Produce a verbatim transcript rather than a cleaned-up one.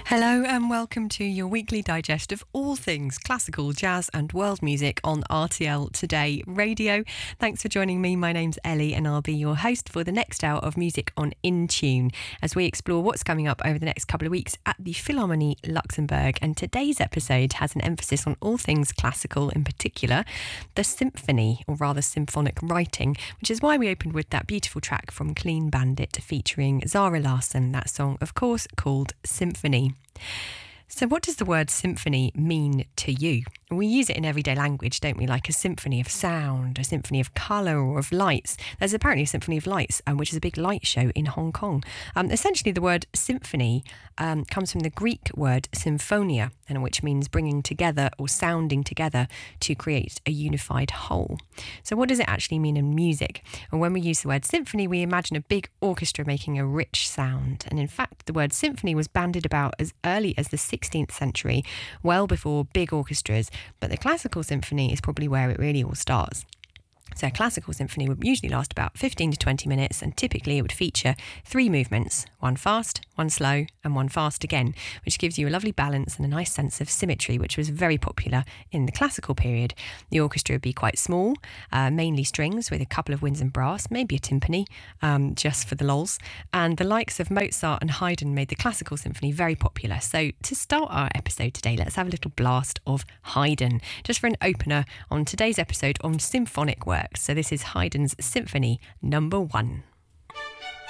Hello and welcome to your weekly digest of all things classical, jazz and world music on R T L Today Radio. Thanks for joining me. My name's Ellie and I'll be your host for the next hour of music on In Tune as we explore what's coming up over the next couple of weeks at the Philharmonie Luxembourg. And today's episode has an emphasis on all things classical, in particular the symphony, or rather symphonic writing, which is why we opened with that beautiful track from Clean Bandit featuring Zara Larsson, that song of course called Symphony. So what does the word symphony mean to you? We use it in everyday language, don't we? Like a symphony of sound, a symphony of colour or of lights. There's apparently a symphony of lights, um, which is a big light show in Hong Kong. Um, essentially, the word symphony um, comes from the Greek word symphonia, and which means bringing together or sounding together to create a unified whole. So what does it actually mean in music? And when we use the word symphony, we imagine a big orchestra making a rich sound. And in fact, the word symphony was bandied about as early as the sixteenth century, well before big orchestras. But the classical symphony is probably where it really all starts. So a classical symphony would usually last about fifteen to twenty minutes, and typically it would feature three movements, one fast, one slow and one fast again, which gives you a lovely balance and a nice sense of symmetry, which was very popular in the classical period. The orchestra would be quite small, uh, mainly strings with a couple of winds and brass, maybe a timpani, um, just for the lols. And the likes of Mozart and Haydn made the classical symphony very popular. So to start our episode today, let's have a little blast of Haydn, just for an opener on today's episode on symphonic works. So this is Haydn's Symphony Number One.